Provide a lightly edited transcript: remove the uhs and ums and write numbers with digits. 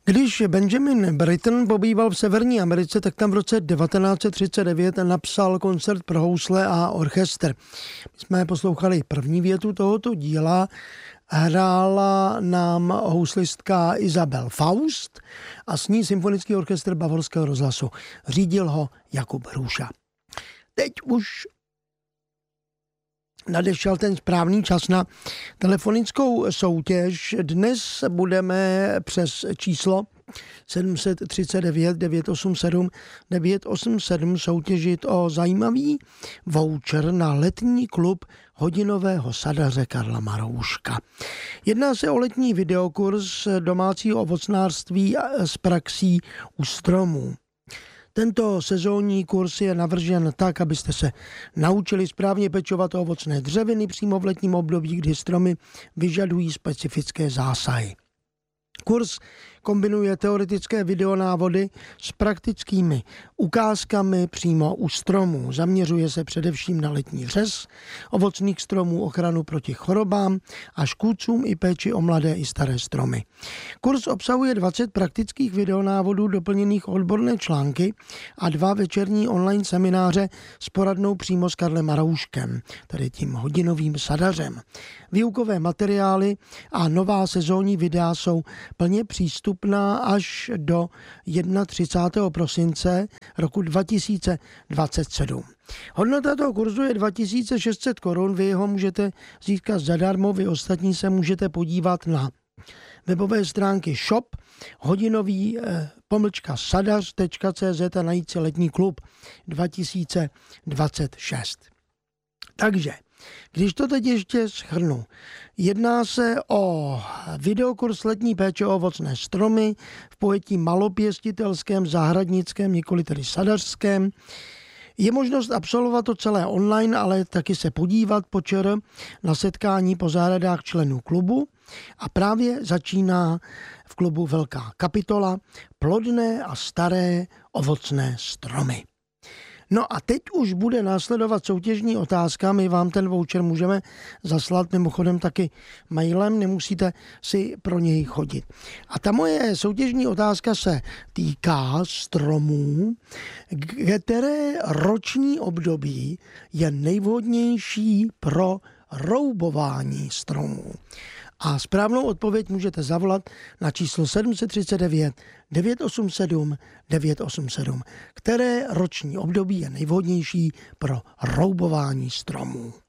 Když Benjamin Britten pobýval v Severní Americe, tak tam v roce 1939 napsal koncert pro housle a orchestr. My jsme poslouchali první větu tohoto díla, hrála nám houslistka Isabel Faust a s ní symfonický orchestr Bavorského rozhlasu. Řídil ho Jakub Hruša. Teď už nadešel ten správný čas na telefonickou soutěž. Dnes budeme přes číslo 739 987 987 soutěžit o zajímavý voucher na letní klub hodinového sadaře Karla Marouška. Jedná se o letní videokurs domácího ovocnářství s praxí u stromů. Tento sezónní kurz je navržen tak, abyste se naučili správně pečovat ovocné dřeviny přímo v letním období, kdy stromy vyžadují specifické zásahy. Kurz kombinuje teoretické videonávody s praktickými ukázkami přímo u stromů. Zaměřuje se především na letní řez ovocných stromů, ochranu proti chorobám a škůdcům i péči o mladé i staré stromy. Kurz obsahuje 20 praktických videonávodů doplněných o odborné články a 2 večerní online semináře s poradnou přímo s Karlem Marouškem, tedy tím hodinovým sadařem. Výukové materiály a nová sezónní videa jsou plně přístupná až do 31. prosince roku 2027. Hodnota toho kurzu je 2600 korun, vy ho můžete získat zadarmo, vy ostatní se můžete podívat na webové stránky shop hodinový-sadař.cz a najít si letní klub 2026. Takže když to teď ještě shrnu, jedná se o videokurs letní péče o ovocné stromy v pojetí malopěstitelském, zahradnickém, nikoli tedy sadařském. Je možnost absolvovat to celé online, ale taky se podívat počer na setkání po záhradách členů klubu. A právě začíná v klubu velká kapitola Plodné a staré ovocné stromy. No a teď už bude následovat soutěžní otázka, my vám ten voucher můžeme zaslat mimochodem taky mailem, nemusíte si pro něj chodit. A ta moje soutěžní otázka se týká stromů, které roční období je nejvhodnější pro roubování stromů. A správnou odpověď můžete zavolat na číslo 739 987 987, které roční období je nejvhodnější pro roubování stromů.